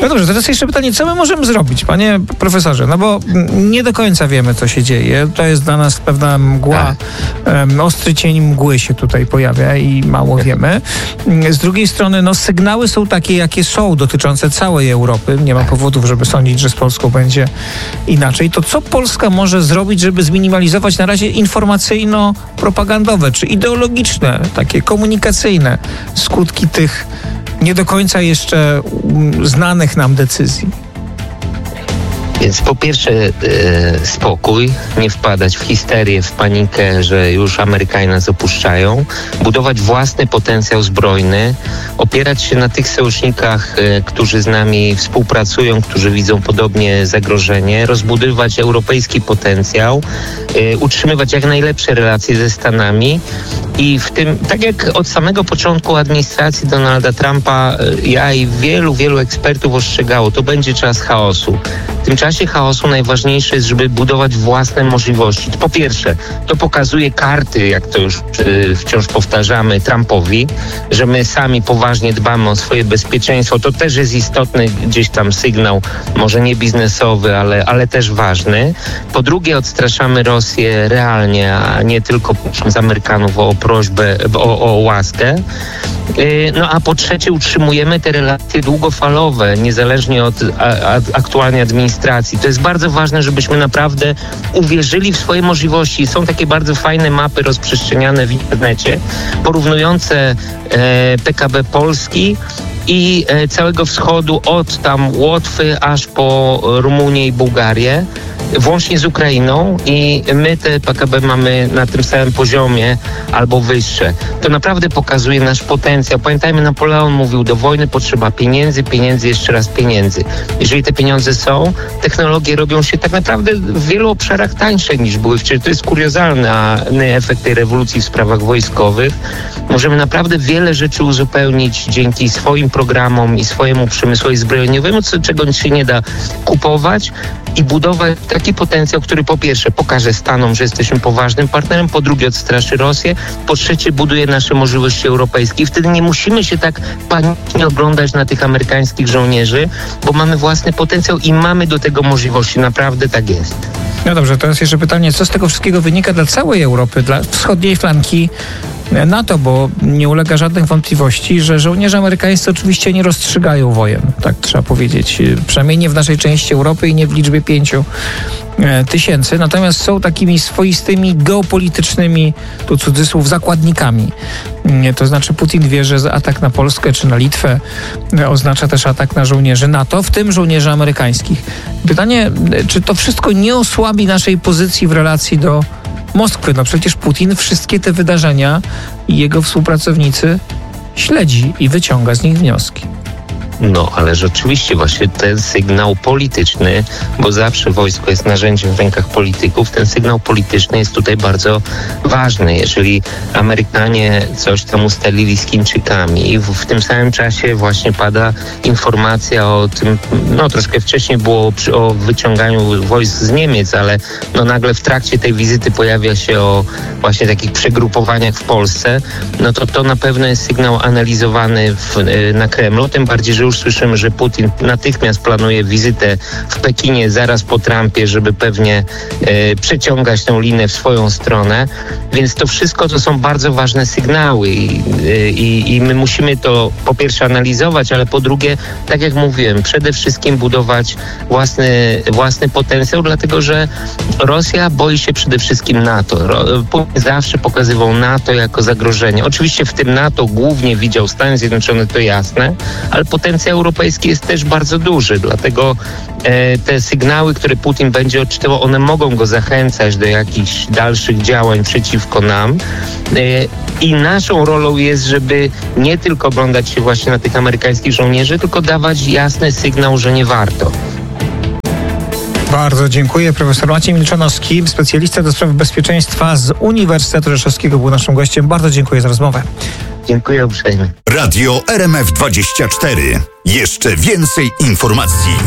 No dobrze, teraz jeszcze pytanie, co my możemy zrobić, panie profesorze? No bo nie do końca wiemy, co się dzieje. To jest dla nas pewna mgła, ostry cień mgły się tutaj pojawia i mało wiemy. Z drugiej strony, no sygnały są takie, jakie są, dotyczące całej Europy. Nie ma powodów, żeby sądzić, że z Polską będzie inaczej. To co Polska może zrobić, żeby zminimalizować na razie informacyjno-propagandowe czy ideologiczne, takie komunikacyjne skutki tych nie do końca jeszcze znanych nam decyzji? Więc po pierwsze spokój, nie wpadać w histerię, w panikę, że już Amerykanie nas opuszczają, budować własny potencjał zbrojny, opierać się na tych sojusznikach, którzy z nami współpracują, którzy widzą podobnie zagrożenie, rozbudowywać europejski potencjał, utrzymywać jak najlepsze relacje ze Stanami i w tym, tak jak od samego początku administracji Donalda Trumpa, ja i wielu ekspertów ostrzegało, to będzie czas chaosu. W tym czasie chaosu najważniejsze jest, żeby budować własne możliwości. Po pierwsze, to pokazuje karty, jak to już wciąż powtarzamy, Trumpowi, że my sami poważnie dbamy o swoje bezpieczeństwo. To też jest istotny gdzieś tam sygnał, może nie biznesowy, ale też ważny. Po drugie, odstraszamy Rosję realnie, a nie tylko prosząc Amerykanów o prośbę, o łaskę. No a po trzecie, utrzymujemy te relacje długofalowe, niezależnie od aktualnej administracji. To jest bardzo ważne, żebyśmy naprawdę uwierzyli w swoje możliwości. Są takie bardzo fajne mapy rozprzestrzeniane w internecie, porównujące PKB Polski i całego wschodu, od tam Łotwy aż po Rumunię i Bułgarię, włącznie z Ukrainą, i my te PKB mamy na tym samym poziomie albo wyższe. To naprawdę pokazuje nasz potencjał. Pamiętajmy, Napoleon mówił, do wojny potrzeba pieniędzy, jeszcze raz pieniędzy. Jeżeli te pieniądze są, technologie robią się tak naprawdę w wielu obszarach tańsze niż były wcześniej. To jest kuriozalny efekt tej rewolucji w sprawach wojskowych. Możemy naprawdę wiele rzeczy uzupełnić dzięki swoim programom i swojemu przemysłowi zbrojeniowemu, czego się nie da kupować, i budować taki potencjał, który po pierwsze pokaże Stanom, że jesteśmy poważnym partnerem, po drugie odstraszy Rosję, po trzecie buduje nasze możliwości europejskie. I wtedy nie musimy się tak panicznie oglądać na tych amerykańskich żołnierzy, bo mamy własny potencjał i mamy do tego możliwości. Naprawdę tak jest. No dobrze, teraz jeszcze pytanie, co z tego wszystkiego wynika dla całej Europy, dla wschodniej flanki NATO, bo nie ulega żadnych wątpliwości, że żołnierze amerykańscy oczywiście nie rozstrzygają wojen, tak trzeba powiedzieć. Przynajmniej nie w naszej części Europy i nie w liczbie 5,000. Natomiast są takimi swoistymi geopolitycznymi, tu cudzysłów, zakładnikami. To znaczy Putin wie, że atak na Polskę czy na Litwę oznacza też atak na żołnierzy NATO, w tym żołnierzy amerykańskich. Pytanie, czy to wszystko nie osłabi naszej pozycji w relacji do Moskwy? No przecież Putin wszystkie te wydarzenia i jego współpracownicy śledzi i wyciąga z nich wnioski. No, ale rzeczywiście właśnie ten sygnał polityczny, bo zawsze wojsko jest narzędziem w rękach polityków, ten sygnał polityczny jest tutaj bardzo ważny. Jeżeli Amerykanie coś tam ustalili z Chińczykami, w tym samym czasie właśnie pada informacja o tym, no troszkę wcześniej było o wyciąganiu wojsk z Niemiec, ale no nagle w trakcie tej wizyty pojawia się o właśnie takich przegrupowaniach w Polsce, no to na pewno jest sygnał analizowany na Kremlu, tym bardziej, że już słyszymy, że Putin natychmiast planuje wizytę w Pekinie zaraz po Trumpie, żeby pewnie przeciągać tę linę w swoją stronę. Więc to wszystko to są bardzo ważne sygnały i my musimy to po pierwsze analizować, ale po drugie, tak jak mówiłem, przede wszystkim budować własny potencjał, dlatego że Rosja boi się przede wszystkim NATO. Putin zawsze pokazywał NATO jako zagrożenie. Oczywiście w tym NATO głównie widział Stany Zjednoczone, to jasne, ale potencjał europejski jest też bardzo duży, dlatego te sygnały, które Putin będzie odczytywał, one mogą go zachęcać do jakichś dalszych działań przeciwko nam. I naszą rolą jest, żeby nie tylko oglądać się właśnie na tych amerykańskich żołnierzy, tylko dawać jasny sygnał, że nie warto. Bardzo dziękuję. Profesor Maciej Milczanowski, specjalista do spraw bezpieczeństwa z Uniwersytetu Rzeszowskiego, był naszym gościem. Bardzo dziękuję za rozmowę. Dziękuję uprzejmie. Radio RMF24. Jeszcze więcej informacji.